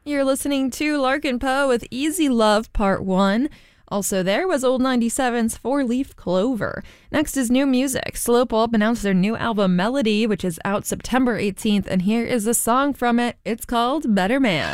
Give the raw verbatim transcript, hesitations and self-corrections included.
You're listening to Larkin Poe with Easy Love Part one. Also there was Old ninety-seven's Four Leaf Clover. Next is new music. Slow Pulp announced their new album Melody, which is out September eighteenth, and here is a song from it. It's called Better Man.